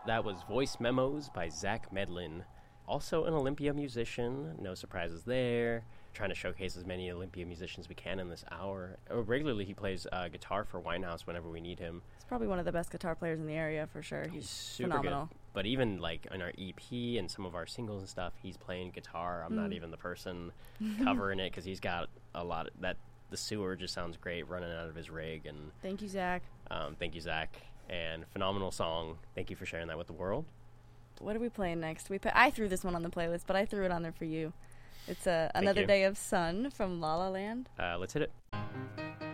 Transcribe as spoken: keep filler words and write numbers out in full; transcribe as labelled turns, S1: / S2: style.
S1: That was Voice Memos by Zach Medlin. Also an Olympia musician, no surprises there. Trying to showcase as many Olympia musicians we can in this hour. Uh, regularly, he plays uh, guitar for Winehouse whenever we need him.
S2: He's probably one of the best guitar players in the area for sure. He's,
S1: He's super
S2: phenomenal.
S1: good. But even like on our E P and some of our singles and stuff, he's playing guitar. I'm mm. not even the person covering it because he's got a lot of that. The sewer just sounds great running out of his rig. And
S2: thank you, Zach.
S1: Um, thank you, Zach. And phenomenal song. Thank you for sharing that with the world.
S2: What are we playing next? We put, I threw this one on the playlist, but I threw it on there for you. It's uh, Another
S1: you.
S2: Day of Sun from La La Land.
S1: Uh, let's hit it.